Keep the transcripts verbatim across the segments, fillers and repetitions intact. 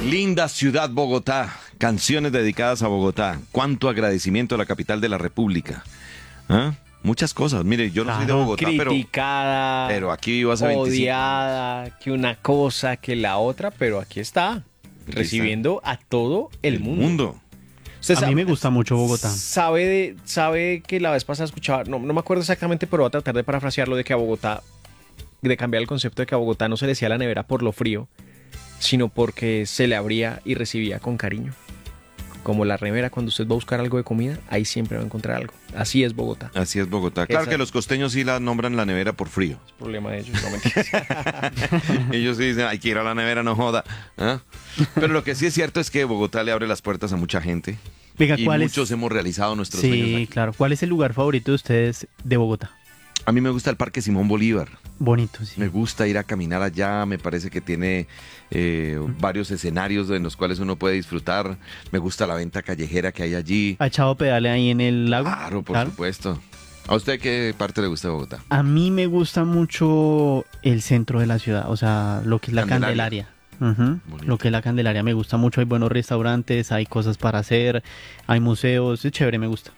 Linda ciudad Bogotá, canciones dedicadas a Bogotá. Cuánto agradecimiento a la capital de la República. ¿Ah? Muchas cosas. Mire, yo no soy de Claro, Bogotá, pero, criticada, pero aquí vivo hace veinticinco años. odiada, que una cosa, que la otra, pero aquí está, Aquí recibiendo a todo el, El mundo. mundo. Usted A sabe- mí me gusta mucho Bogotá. Sabe, de, sabe que la vez pasada escuchaba, no, no me acuerdo exactamente, pero voy a tratar de parafrasearlo, de que a Bogotá, de cambiar el concepto de que a Bogotá no se le decía la nevera por lo frío, sino porque se le abría y recibía con cariño. Como la nevera, cuando usted va a buscar algo de comida, ahí siempre va a encontrar algo. Así es Bogotá. Así es Bogotá. Claro Esa- que los costeños sí la nombran la nevera por frío. Es problema de ellos, no mentiras. Ellos sí dicen, hay que ir a la nevera, no joda. ¿Ah? Pero lo que sí es cierto es que Bogotá le abre las puertas a mucha gente. Venga, Y ¿cuál muchos es? hemos realizado nuestros sueños Sí, aquí. claro. ¿Cuál es el lugar favorito de ustedes de Bogotá? A mí me gusta el Parque Simón Bolívar. Bonito, sí. Me gusta ir a caminar allá, me parece que tiene eh, varios escenarios en los cuales uno puede disfrutar. Me gusta la venta callejera que hay allí. ¿Ha echado pedale ahí en el lago? Claro, por Claro. supuesto. ¿A usted qué parte le gusta de Bogotá? A mí me gusta mucho el centro de la ciudad, o sea, lo que es la Candelaria. Candelaria. Ujú. Bonito. Lo que es la Candelaria me gusta mucho. Hay buenos restaurantes, hay cosas para hacer, hay museos. Es chévere, me gusta.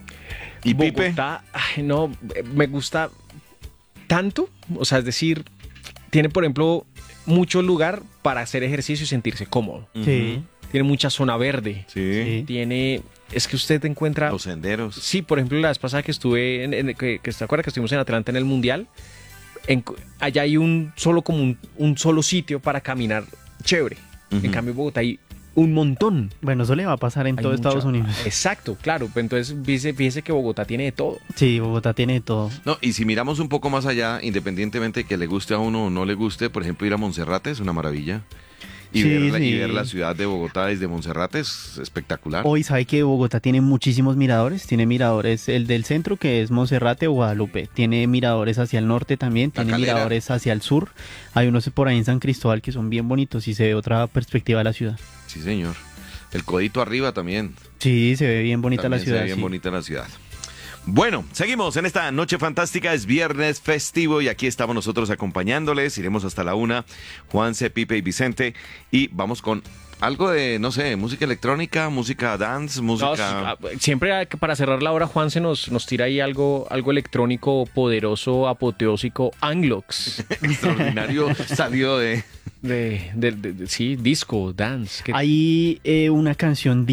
¿Y Pipe? Bogotá, ay, no, me gusta tanto, o sea, es decir, tiene, por ejemplo, mucho lugar para hacer ejercicio y sentirse cómodo. Sí. Tiene mucha zona verde. Sí. Sí. Tiene, es que usted encuentra... Los senderos. Sí, por ejemplo, la vez pasada que estuve, en, en- que, que se acuerda que estuvimos en Atlanta en el Mundial, en- allá hay un solo como un, un solo sitio para caminar chévere. Ujú. En cambio, en Bogotá hay un montón. Bueno, eso le va a pasar en Hay todo mucha- Estados Unidos. Exacto, claro. Entonces, fíjese, fíjese que Bogotá tiene de todo. Sí, Bogotá tiene de todo. No, y si miramos un poco más allá, independientemente de que le guste a uno o no le guste, por ejemplo, ir a Monserrate es una maravilla. Y, Sí, ver, la, y sí. ver la ciudad de Bogotá desde Monserrate es espectacular. Hoy sabe que Bogotá tiene muchísimos miradores. Tiene miradores, el del centro que es Monserrate o Guadalupe. Tiene miradores hacia el norte también. La Tiene Calera. miradores hacia el sur. Hay unos por ahí en San Cristóbal que son bien bonitos y se ve otra perspectiva de la ciudad. Sí, señor. El codito arriba también. Sí, se ve bien bonita También la ciudad. se ve bien sí. bonita la ciudad. Bueno, seguimos en esta noche fantástica, es viernes festivo y aquí estamos nosotros acompañándoles, iremos hasta la una, Juanse, Pipe y Vicente, y vamos con algo de, no sé, música electrónica, música dance, No, música... s- siempre hay que- para cerrar la hora, Juan se nos, nos tira ahí algo, algo electrónico, poderoso, apoteósico, Anglox. extraordinario salido de... De, de- de- de- sí, disco, dance. que- Hay eh, una canción